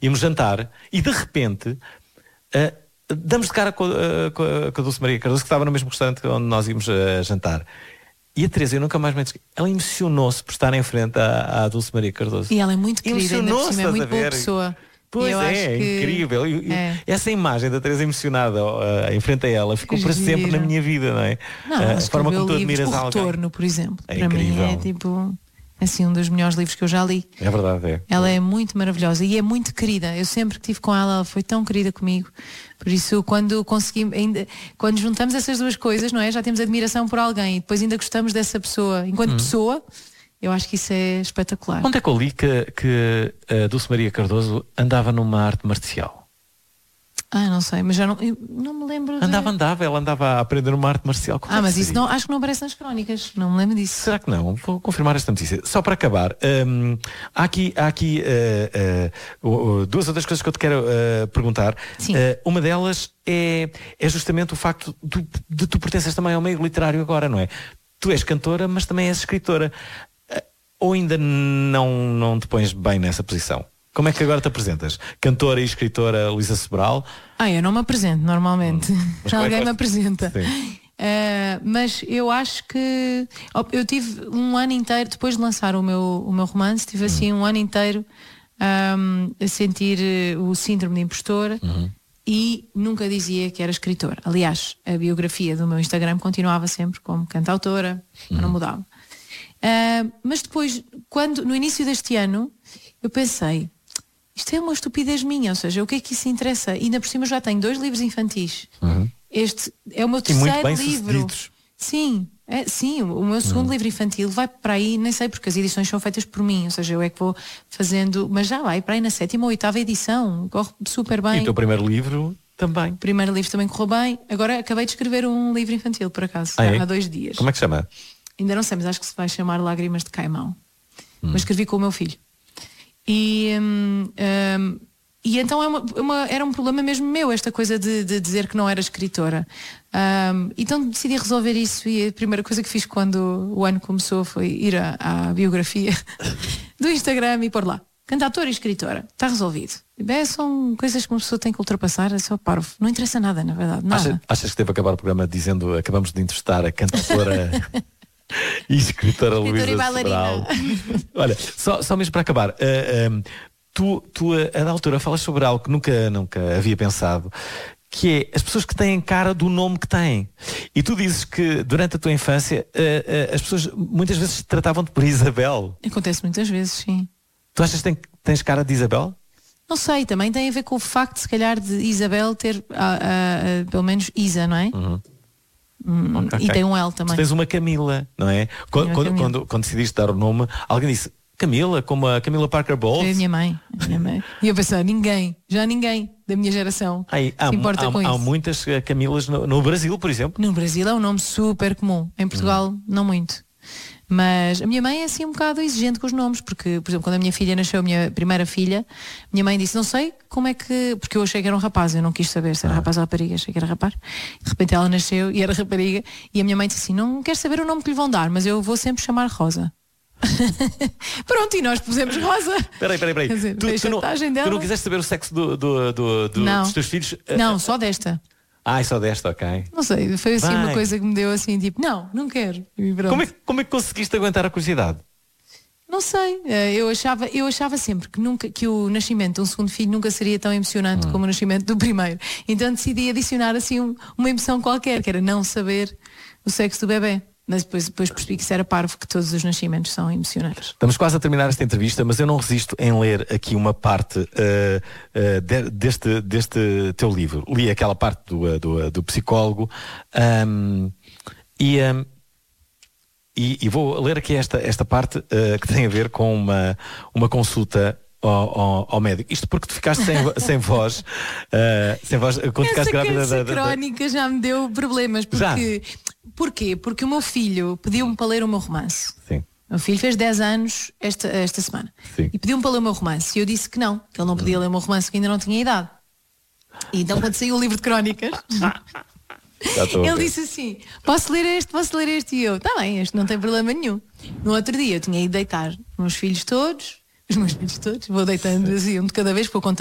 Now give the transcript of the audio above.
íamos jantar e de repente damos de cara com a Dulce Maria Cardoso, que estava no mesmo restaurante onde nós íamos jantar. E a Teresa, eu nunca mais me esqueci, ela emocionou-se por estar em frente à Dulce Maria Cardoso. E ela é muito querida, ainda por cima, é muito boa pessoa. Pois é, incrível. Essa imagem da Teresa emocionada em frente a ela ficou para sempre na minha vida, não é? A forma como tu admiras alguém. O Retorno, por exemplo, para incrível. Mim é tipo assim um dos melhores livros que eu já li. É verdade, Ela é muito maravilhosa e é muito querida. Eu sempre que estive com ela foi tão querida comigo. Por isso, quando juntamos essas duas coisas, não é? Já temos admiração por alguém e depois ainda gostamos dessa pessoa enquanto pessoa. Eu acho que isso é espetacular. Onde é que eu li que a Dulce Maria Cardoso andava numa arte marcial? Não sei, mas já não me lembro. Ela andava a aprender uma arte marcial. Mas isso não, acho que não aparece nas crónicas. Não me lembro disso. Será que não? Vou confirmar esta notícia. Só para acabar, há aqui duas outras coisas que eu te quero perguntar. Uma delas é justamente o facto de tu pertences também ao meio literário agora, não é? Tu és cantora, mas também és escritora. Ou ainda não te pões bem nessa posição? Como é que agora te apresentas? Cantora e escritora Luísa Sobral? Eu não me apresento normalmente. Alguém me apresenta. Mas eu acho que eu tive um ano inteiro, depois de lançar o meu romance, tive assim um ano inteiro a sentir o síndrome de impostora e nunca dizia que era escritora. Aliás, a biografia do meu Instagram continuava sempre como cantautora, não mudava. Mas depois, no início deste ano, eu pensei, isto é uma estupidez minha, ou seja, o que é que isso interessa? E ainda por cima já tenho 2 livros infantis. Este é o meu terceiro livro. Sim, o meu segundo livro infantil vai para aí, nem sei, porque as edições são feitas por mim, ou seja, eu é que vou fazendo, mas já vai para aí na 7ª ou 8ª edição, corre super bem. E o teu primeiro livro também? O primeiro livro também correu bem. Agora acabei de escrever um livro infantil, por acaso, há 2 dias. Como é que se chama? Ainda não sei, mas acho que se vai chamar Lágrimas de Caimão. Mas escrevi com o meu filho. E então era um problema mesmo meu, esta coisa de dizer que não era escritora. Então decidi resolver isso e a primeira coisa que fiz quando o ano começou foi ir à biografia do Instagram e pôr lá cantautora e escritora, está resolvido. São coisas que uma pessoa tem que ultrapassar, é só parvo. Não interessa nada, na verdade, nada. Achas que deve acabar o programa dizendo acabamos de entrevistar a cantautora e escritora Luísa Sobral? Olha, só mesmo para acabar, tu a da altura falas sobre algo que nunca havia pensado, que é as pessoas que têm cara do nome que têm. E tu dizes que durante a tua infância as pessoas muitas vezes tratavam-te por Isabel. Acontece muitas vezes, sim. Tu achas que tens cara de Isabel? Não sei, também tem a ver com o facto, se calhar, de Isabel ter pelo menos Isa, não é? Okay. E tem um L também. Tu tens uma Camila, não é? Quando decidiste dar o nome, alguém disse Camila, como a Camila Parker Bowles. Foi a minha mãe. E eu pensei, ninguém da minha geração se importa com isso. Há muitas Camilas no Brasil, por exemplo. No Brasil é um nome super comum. Em Portugal, não muito. Mas a minha mãe é assim um bocado exigente com os nomes, porque, por exemplo, quando a minha filha nasceu, a minha primeira filha, minha mãe disse, não sei como é que... Porque eu achei que era um rapaz, eu não quis saber se era rapaz ou rapariga, achei que era rapaz. De repente ela nasceu e era rapariga, e a minha mãe disse assim, não quero saber o nome que lhe vão dar, mas eu vou sempre chamar Rosa. Pronto, e nós pusemos Rosa. Peraí. Quer dizer, tu não quiseste saber o sexo dos teus filhos? Não, só desta. Só desta, ok. Não sei, foi assim uma coisa que me deu assim, tipo, não quero. Como é que conseguiste aguentar a curiosidade? Não sei, eu achava sempre que o nascimento de um segundo filho nunca seria tão emocionante como o nascimento do primeiro. Então decidi adicionar assim uma emoção qualquer, que era não saber o sexo do bebê. Mas depois percebi que isso era parvo, que todos os nascimentos são emocionantes. Estamos quase a terminar esta entrevista, mas eu não resisto em ler aqui uma parte deste teu livro. Li aquela parte do psicólogo e vou ler aqui esta parte que tem a ver com uma consulta ao médico. Isto porque tu ficaste sem voz, quando ficaste grávida da crónica já me deu problemas. Porquê? Porque o meu filho pediu-me para ler o meu romance. Sim. O meu filho fez 10 anos esta semana. Sim. E pediu-me para ler o meu romance. E eu disse que ele não podia ler o meu romance, que ainda não tinha idade. E então quando saiu o livro de crónicas ele disse assim, posso ler este? E eu, está bem, este não tem problema nenhum. No outro dia eu tinha ido deitar os meus filhos todos, vou deitando assim um de cada vez, porque eu